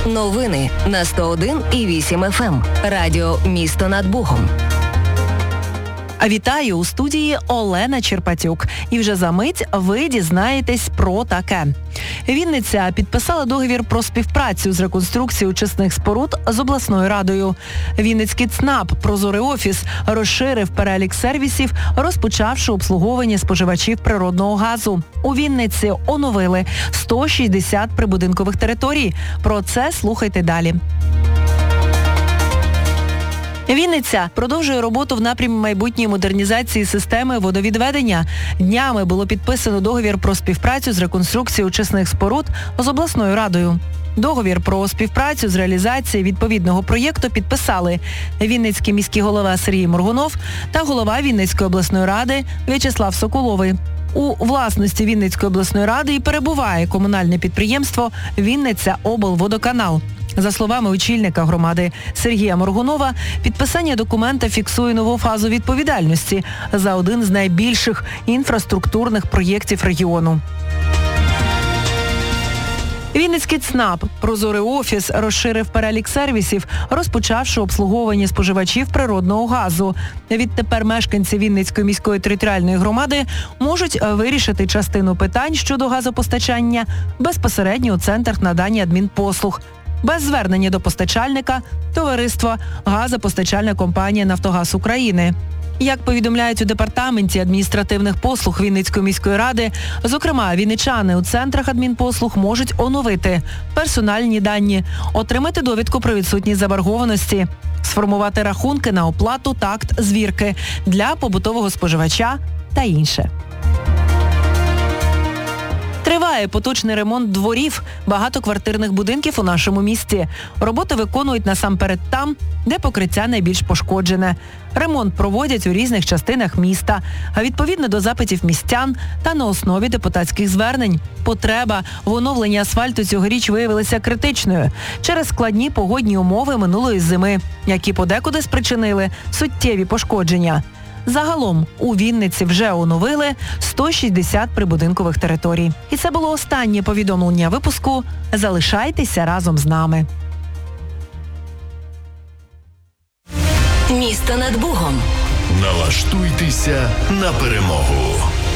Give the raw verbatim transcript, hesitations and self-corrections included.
Новини на сто один і вісім еф ем. Радіо «Місто над Богом». Вітаю, у студії Олена Черпатюк. І вже за мить ви дізнаєтесь про таке. Вінниця підписала договір про співпрацю з реконструкцією очисних споруд з обласною радою. Вінницький ЦНАП «Прозорий офіс» розширив перелік сервісів, розпочавши обслуговування споживачів природного газу. У Вінниці оновили сто шістдесят прибудинкових територій. Про це слухайте далі. Вінниця продовжує роботу в напрямі майбутньої модернізації системи водовідведення. Днями було підписано договір про співпрацю з реконструкцією очисних споруд з обласною радою. Договір про співпрацю з реалізацією відповідного проєкту підписали Вінницький міський голова Сергій Моргунов та голова Вінницької обласної ради В'ячеслав Соколовий. У власності Вінницької обласної ради і перебуває комунальне підприємство «Вінниця облводоканал». За словами очільника громади Сергія Моргунова, підписання документа фіксує нову фазу відповідальності за один з найбільших інфраструктурних проєктів регіону. Вінницький ЦНАП «Прозорий офіс» розширив перелік сервісів, розпочавши обслуговування споживачів природного газу. Відтепер мешканці Вінницької міської територіальної громади можуть вирішити частину питань щодо газопостачання безпосередньо у центрах надання адмінпослуг. Без звернення до постачальника – товариство «Газопостачальна компанія «Нафтогаз України». Як повідомляють у департаменті адміністративних послуг Вінницької міської ради, зокрема, вінничани у центрах адмінпослуг можуть оновити персональні дані, отримати довідку про відсутність заборгованості, сформувати рахунки на оплату та акт звірки для побутового споживача та інше. Триває поточний ремонт дворів багатоквартирних будинків у нашому місті. Роботи виконують насамперед там, де покриття найбільш пошкоджене. Ремонт проводять у різних частинах міста, а відповідно до запитів містян та на основі депутатських звернень. Потреба в оновленні асфальту цьогоріч виявилася критичною через складні погодні умови минулої зими, які подекуди спричинили суттєві пошкодження. Загалом у Вінниці вже оновили сто шістдесят прибудинкових територій. І це було останнє повідомлення випуску. Залишайтеся разом з нами. Місто над Богом. Налаштуйтеся на перемогу.